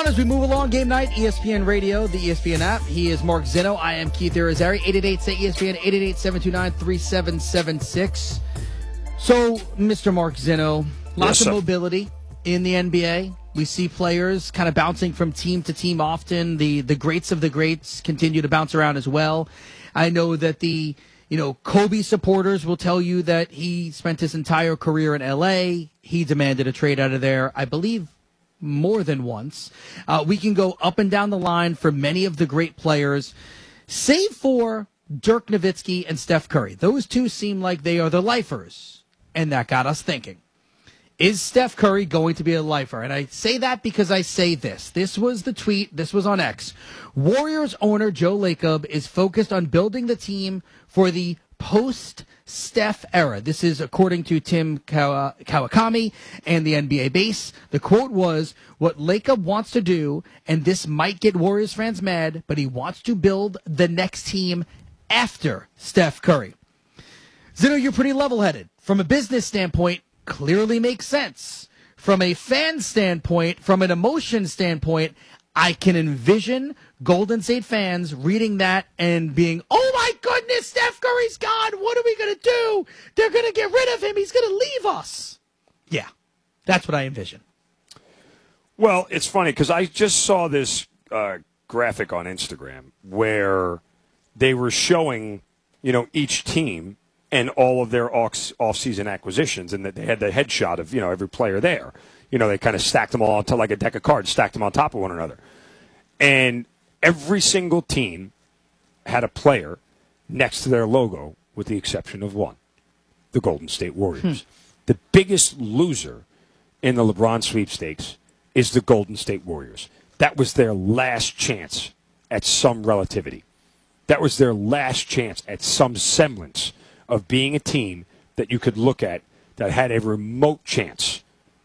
as we move along. Game night, ESPN Radio, the ESPN app. He is Mark Zinno. I am Keith Irizarry. 888-SAY-ESPN, 888-729-3776. So, Mr. Mark Zinno, lots of mobility in the NBA. We see players kind of bouncing from team to team often. The greats of the greats continue to bounce around as well. I know that the Kobe supporters will tell you that he spent his entire career in L.A. He demanded a trade out of there, I believe, more than once. We can go up and down the line for many of the great players, save for Dirk Nowitzki and Steph Curry. Those two seem like they are the lifers, and that got us thinking. Is Steph Curry going to be a lifer? And I say that because I say this. This was the tweet. This was on X. Warriors owner Joe Lacob is focused on building the team for the post-Steph era. This is according to Tim Kawakami and the NBA Base. The quote was, what Lacob wants to do, and this might get Warriors fans mad, but he wants to build the next team after Steph Curry. Zinno, you're pretty level-headed. From a business standpoint, clearly makes sense. From a fan standpoint, from an emotion standpoint, I can envision Golden State fans reading that and being, oh my goodness, Steph Curry's gone. What are we going to do? They're going to get rid of him. He's going to leave us. Yeah, that's what I envision. Well, it's funny because I just saw this graphic on Instagram where they were showing, each team and all of their off-season acquisitions, and that they had the headshot of, every player there. They kind of stacked them all onto like a deck of cards, stacked them on top of one another. And every single team had a player next to their logo with the exception of one, the Golden State Warriors. The biggest loser in the LeBron sweepstakes is the Golden State Warriors. That was their last chance at some relativity. That was their last chance at some semblance of being a team that you could look at that had a remote chance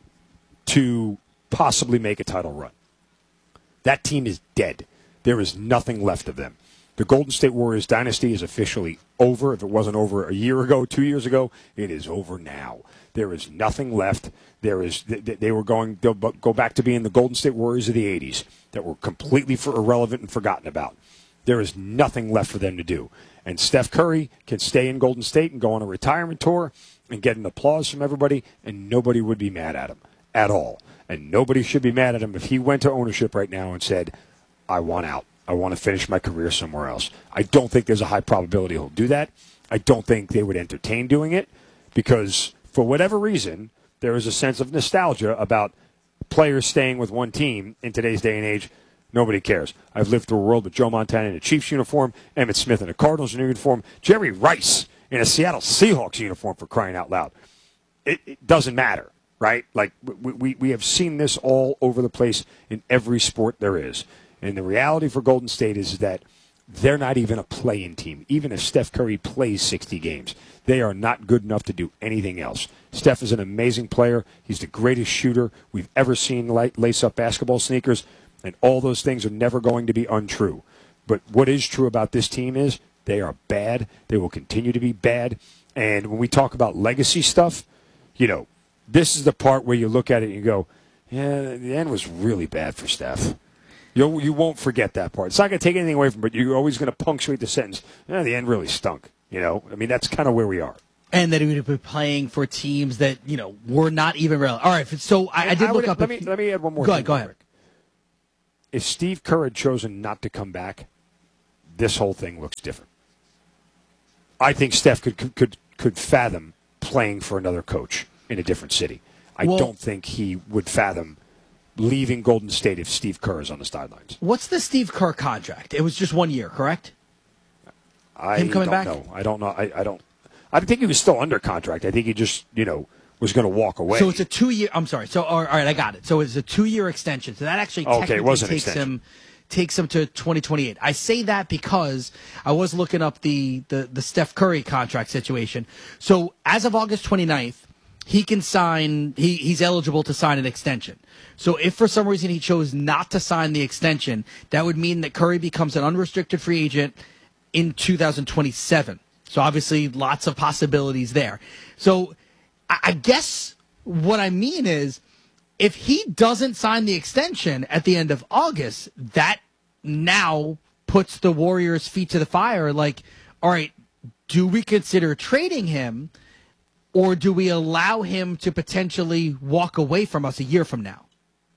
to possibly make a title run. That team is dead. There is nothing left of them. The Golden State Warriors dynasty is officially over. If it wasn't over a year ago, 2 years ago, it is over now. There is nothing left. They'll go back to being the Golden State Warriors of the 80s that were completely irrelevant and forgotten about. There is nothing left for them to do. And Steph Curry can stay in Golden State and go on a retirement tour and get an applause from everybody, and nobody would be mad at him at all. And nobody should be mad at him if he went to ownership right now and said, I want out. I want to finish my career somewhere else. I don't think there's a high probability he'll do that. I don't think they would entertain doing it because, for whatever reason, there is a sense of nostalgia about players staying with one team in today's day and age. Nobody cares. I've lived through a world with Joe Montana in a Chiefs uniform, Emmitt Smith in a Cardinals uniform, Jerry Rice in a Seattle Seahawks uniform, for crying out loud. It doesn't matter, right? Like, we have seen this all over the place in every sport there is. And the reality for Golden State is that they're not even a play-in team. Even if Steph Curry plays 60 games, they are not good enough to do anything else. Steph is an amazing player. He's the greatest shooter we've ever seen lace up basketball sneakers. And all those things are never going to be untrue. But what is true about this team is they are bad. They will continue to be bad. And when we talk about legacy stuff, this is the part where you look at it and you go, yeah, the end was really bad for Steph. You won't forget that part. It's not going to take anything away from it, but you're always going to punctuate the sentence, the end really stunk. That's kind of where we are. And that he would be playing for teams that, were not even relevant. All right, so I did look up. Let me add one more thing. Go ahead. If Steve Kerr had chosen not to come back, this whole thing looks different. I think Steph could fathom playing for another coach in a different city. I don't think he would fathom leaving Golden State if Steve Kerr is on the sidelines. What's the Steve Kerr contract? It was just 1 year, correct? Him coming back? I don't know. I think he was still under contract. I think he just, was going to walk away. So it's a 2 year. I'm sorry. So all right, I got it. So it's a 2 year extension. So that actually takes him to 2028. I say that because I was looking up the Steph Curry contract situation. So as of August 29th, he can sign. He's eligible to sign an extension. So if for some reason he chose not to sign the extension, that would mean that Curry becomes an unrestricted free agent in 2027. So obviously lots of possibilities there. So I guess what I mean is if he doesn't sign the extension at the end of August, that now puts the Warriors' feet to the fire. Like, all right, do we consider trading him, or do we allow him to potentially walk away from us a year from now?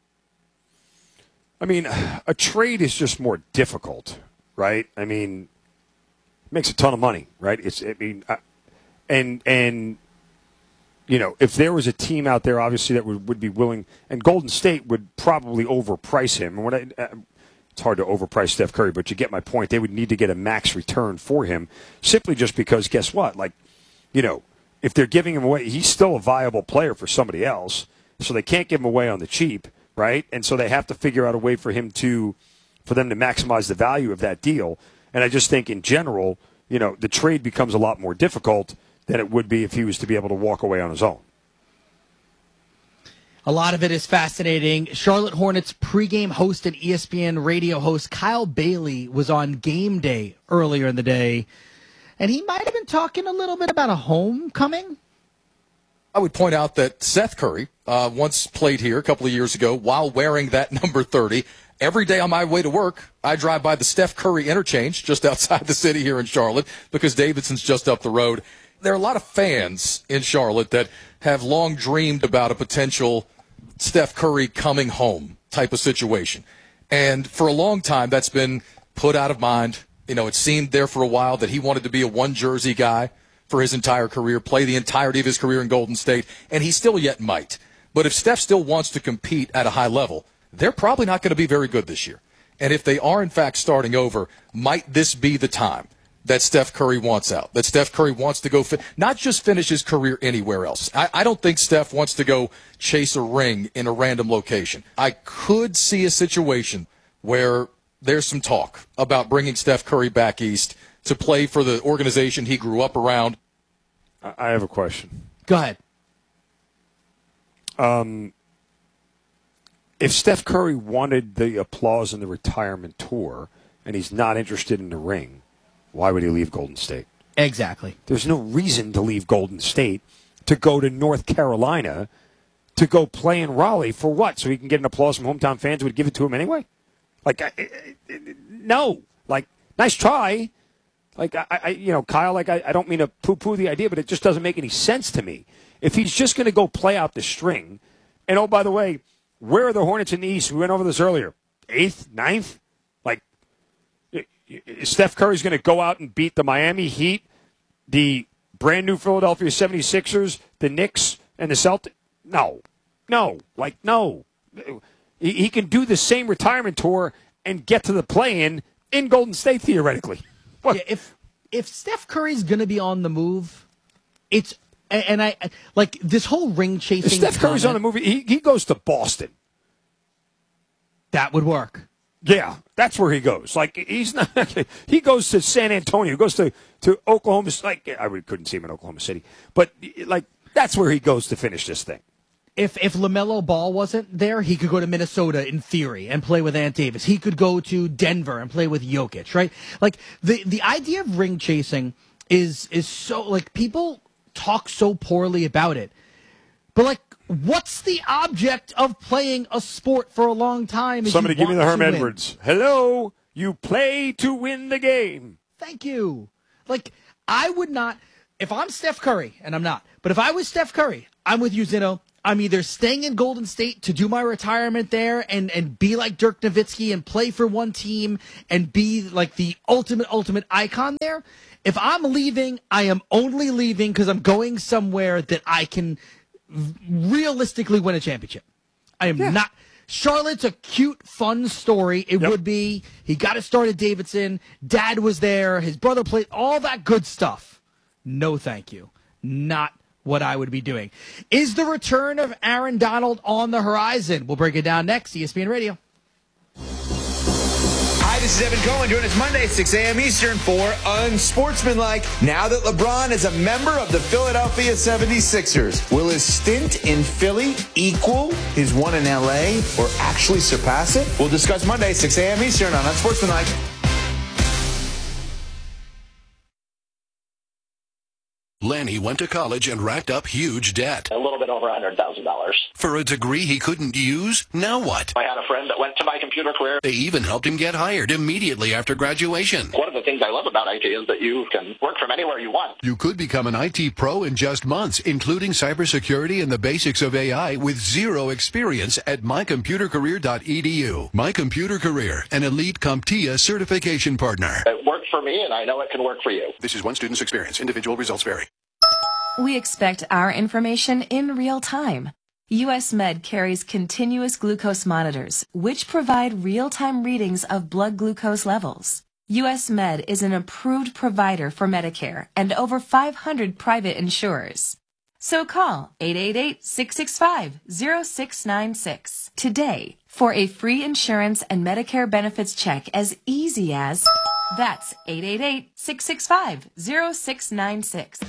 I mean, a trade is just more difficult, right? I mean, it makes a ton of money, right? And you know, if there was a team out there, obviously, that would be willing, and Golden State would probably overprice him. And it's hard to overprice Steph Curry, but you get my point. They would need to get a max return for him, simply just because, guess what? Like, you know, if they're giving him away, he's still a viable player for somebody else, so they can't give him away on the cheap, right? And so they have to figure out a way for them to maximize the value of that deal. And I just think, in general, you know, the trade becomes a lot more difficult than it would be if he was to be able to walk away on his own. A lot of it is fascinating. Charlotte Hornets pregame host and ESPN radio host Kyle Bailey was on Game Day earlier in the day, and he might have been talking a little bit about a homecoming. I would point out that Seth Curry once played here a couple of years ago while wearing that number 30. Every day on my way to work, I drive by the Steph Curry interchange just outside the city here in Charlotte because Davidson's just up the road. There are a lot of fans in Charlotte that have long dreamed about a potential Steph Curry coming home type of situation. And for a long time, that's been put out of mind. You know, it seemed there for a while that he wanted to be a one-jersey guy for his entire career, play the entirety of his career in Golden State, and he still yet might. But if Steph still wants to compete at a high level, they're probably not going to be very good this year. And if they are, in fact, starting over, might this be the time that Steph Curry wants out, that Steph Curry wants to go not just finish his career anywhere else. I don't think Steph wants to go chase a ring in a random location. I could see a situation where there's some talk about bringing Steph Curry back east to play for the organization he grew up around. I have a question. Go ahead. If Steph Curry wanted the applause in the retirement tour and he's not interested in the ring, why would he leave Golden State? Exactly. There's no reason to leave Golden State to go to North Carolina to go play in Raleigh for what? So he can get an applause from hometown fans who would give it to him anyway? Like, no. Like, nice try. Like, Kyle, like, I don't mean to poo-poo the idea, but it just doesn't make any sense to me. If he's just going to go play out the string, and oh, by the way, where are the Hornets in the East? We went over this earlier. 8th, 9th? Like, Steph Curry's going to go out and beat the Miami Heat, the brand-new Philadelphia 76ers, the Knicks, and the Celtics? No. Like, no. He can do the same retirement tour and get to the play-in in Golden State, theoretically. Yeah, if Steph Curry's going to be on the move, it's – and I – like, this whole ring-chasing – If Steph Curry's on the move, he goes to Boston. That would work. Yeah, that's where he goes. Like, he's not. He goes to San Antonio. He goes to Oklahoma. Like, I couldn't see him in Oklahoma City, but like that's where he goes to finish this thing. If LaMelo Ball wasn't there, he could go to Minnesota in theory and play with Ant Davis. He could go to Denver and play with Jokic, right? Like the idea of ring chasing is so like people talk so poorly about it, but like. What's the object of playing a sport for a long time? Somebody give me the Herm Edwards. Hello, you play to win the game. Thank you. Like, I would not, if I'm Steph Curry, and I'm not, but if I was Steph Curry, I'm with you, Zino. I'm either staying in Golden State to do my retirement there and be like Dirk Nowitzki and play for one team and be like the ultimate icon there. If I'm leaving, I am only leaving because I'm going somewhere that I can realistically win a championship. I am not. Charlotte's a cute, fun story. It would be. He got it started at Davidson. Dad was there. His brother played. All that good stuff. No, thank you. Not what I would be doing. Is the return of Aaron Donald on the horizon? We'll break it down next. ESPN Radio. Hi, this is Evan Cohen. Join us Monday, 6 a.m. Eastern for Unsportsmanlike. Now that LeBron is a member of the Philadelphia 76ers, will his stint in Philly equal his one in L.A. or actually surpass it? We'll discuss Monday, 6 a.m. Eastern on Unsportsmanlike. Lanny went to college and racked up huge debt. A little bit over $100,000. For a degree he couldn't use? Now what? I had a friend that went to My Computer Career. They even helped him get hired immediately after graduation. One of the things I love about IT is that you can work from anywhere you want. You could become an IT pro in just months, including cybersecurity and the basics of AI with zero experience at mycomputercareer.edu. My Computer Career, an elite CompTIA certification partner. It worked for me, and I know it can work for you. This is one student's experience. Individual results vary. We expect our information in real time. US Med carries continuous glucose monitors, which provide real-time readings of blood glucose levels. US Med is an approved provider for Medicare and over 500 private insurers. So call 888-665-0696 today for a free insurance and Medicare benefits check as easy as... That's 888-665-0696.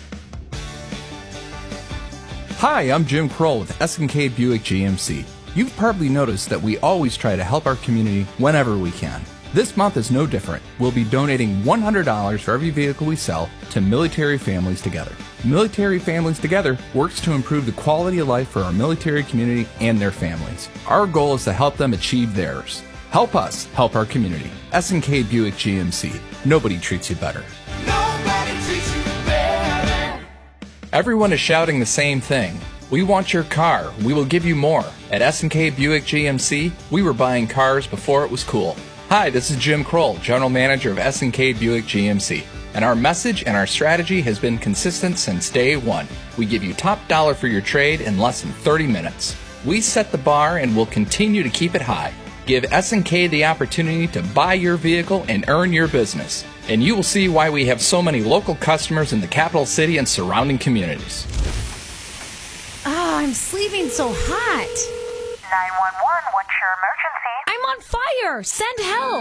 Hi, I'm Jim Kroll with S&K Buick GMC. You've probably noticed that we always try to help our community whenever we can. This month is no different. We'll be donating $100 for every vehicle we sell to Military Families Together. Military Families Together works to improve the quality of life for our military community and their families. Our goal is to help them achieve theirs. Help us help our community. S&K Buick GMC. Nobody treats you better. Nobody treats you better. Everyone is shouting the same thing. We want your car. We will give you more. At S&K Buick GMC, we were buying cars before it was cool. Hi, this is Jim Kroll, General Manager of S&K Buick GMC. And our message and our strategy has been consistent since day one. We give you top dollar for your trade in less than 30 minutes. We set the bar and will continue to keep it high. Give S&K the opportunity to buy your vehicle and earn your business. And you will see why we have so many local customers in the capital city and surrounding communities. Oh, I'm sleeping so hot. 911, what's your emergency? I'm on fire! Send help!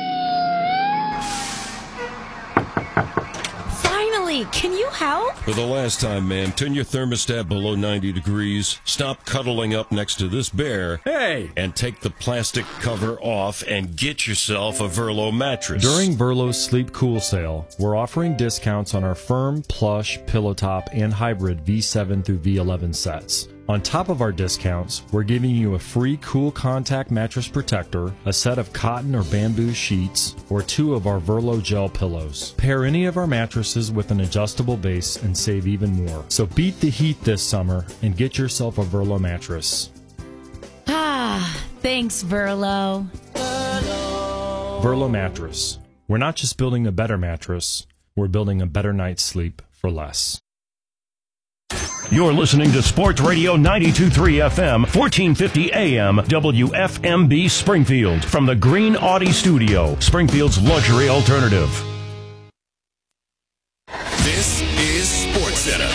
Finally, can you help? For the last time, ma'am, turn your thermostat below 90 degrees, stop cuddling up next to this bear, hey, and take the plastic cover off and get yourself a Verlo mattress. During Verlo's Sleep Cool sale, we're offering discounts on our firm, plush, pillow top, and hybrid V7 through V11 sets. On top of our discounts, we're giving you a free Cool Contact mattress protector, a set of cotton or bamboo sheets, or 2 of our Verlo gel pillows. Pair any of our mattresses with an adjustable base and save even more. So beat the heat this summer and get yourself a Verlo mattress. Ah, thanks, Verlo. Verlo mattress. We're not just building a better mattress, we're building a better night's sleep for less. You're listening to Sports Radio 92.3 FM, 1450 AM, WFMB Springfield, from the Green Audi Studio, Springfield's luxury alternative. This is SportsCenter.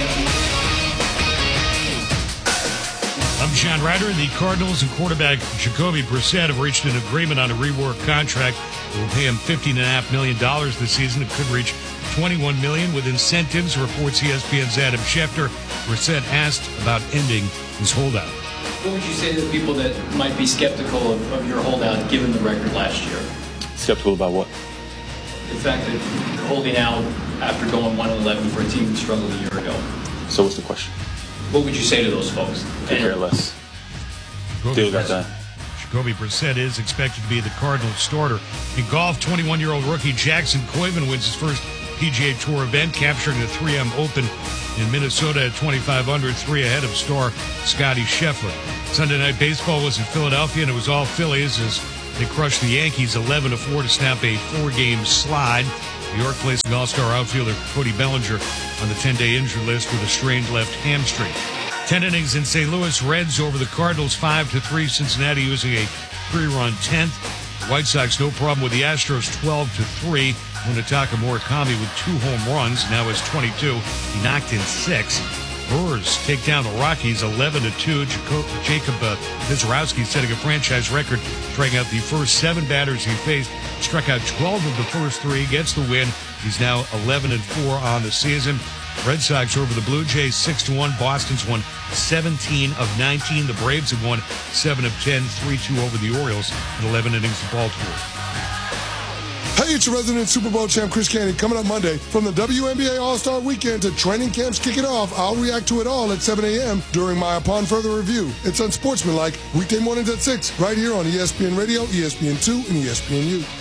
I'm John Ryder. The Cardinals and quarterback Jacoby Brissett have reached an agreement on a rework contract that will pay him $15.5 million this season. It could reach $21 million with incentives, reports ESPN's Adam Schefter. Brissett asked about ending his holdout. What would you say to the people that might be skeptical of your holdout given the record last year? Skeptical about what? The fact that holding out after going 1-11 for a team that struggled a year ago. So what's the question? What would you say to those folks? Could care less. Deal with that. Jacoby Brissett is expected to be the Cardinals starter. In golf, 21-year-old rookie Jackson Koiman wins his first PGA Tour event, capturing the 3M Open in Minnesota at 25 under, 3 ahead of star Scotty Scheffler. Sunday Night Baseball was in Philadelphia, and it was all Phillies as they crushed the Yankees 11-4 to snap a 4-game slide. New York placing all-star outfielder Cody Bellinger on the 10-day injury list with a strained left hamstring. 10 innings in St. Louis, Reds over the Cardinals 5-3. Cincinnati using a 3-run 10th. The White Sox no problem with the Astros 12-3. Munetaka Murakami with 2 home runs, now has 22. He knocked in 6. Brewers take down the Rockies 11-2. Jacob Mizorowski setting a franchise record, striking out the first 7 batters he faced. Struck out 12 of the first 3, gets the win. He's now 11-4 on the season. Red Sox over the Blue Jays 6-1. Boston's won 17 of 19. The Braves have won 7 of 10, 3-2 over the Orioles in 11 innings in Baltimore. Hey, Hey, it's your resident Super Bowl champ, Chris Canty, coming up Monday. From the WNBA All-Star Weekend to training camps kicking off, I'll react to it all at 7 a.m. during my Upon Further Review. It's Unsportsmanlike, weekday mornings at 6, right here on ESPN Radio, ESPN2, and ESPNU.